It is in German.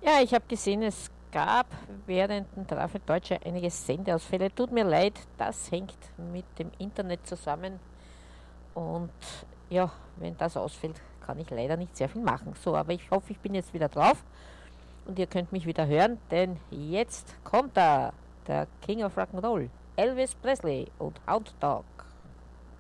Ja, ich habe gesehen, es gab während dem Traffic Deutsche einige Sendeausfälle. Tut mir leid, das hängt mit dem Internet zusammen. Und ja, wenn das ausfällt, kann ich leider nicht sehr viel machen. So, aber ich hoffe, ich bin jetzt wieder drauf und ihr könnt mich wieder hören, denn jetzt kommt er, der King of Rock'n'Roll, Elvis Presley und Hound Dog.